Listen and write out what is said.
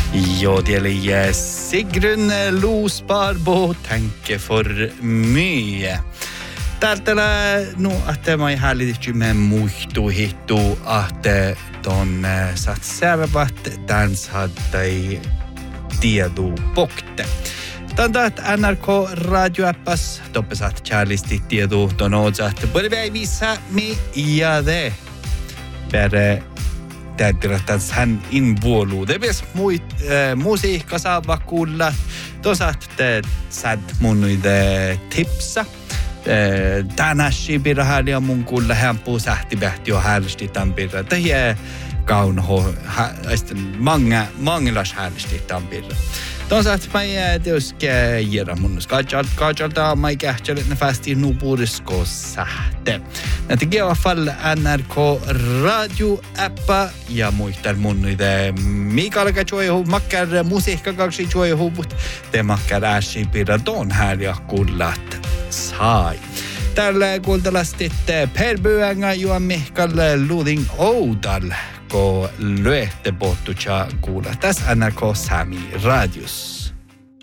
Ja, det är Sigrun Losbarbo tänker för mycket. Täältä no att mä hällitty med muistu hittu att ton satt servat dans hade tiedu pokte. Tandat NRK radioappas toppesat kärlisti tiedu ton otsat. Både visa mi ja det. Per täytyrättäns hän invuolu. Det bes musiikka saava kuulla. Tosat sad munnuide tipsa. Tänäsi pirra hääliä mun kuulla hämpuu sähtipähti jo häällisti tämän pirra. Tähiä kauno mangelas häällisti tämän pirra. Tosat mä teoske jera munnus. Kajalta mä kähtsälet ne fästi nu purisko sähte. Näitä geva fall NRK radio-appa ja muistar munnuide Mikael Kachoihu makkar musiikka kaksi choihuvut. Te makkar äsi pirra ton hääliä kuullat sai. Täällä kuultalastit Per Böänga Johan Mihkal Luding Oudal, kun lyötte pohtuja kuulla tässä NRK Sami Radius.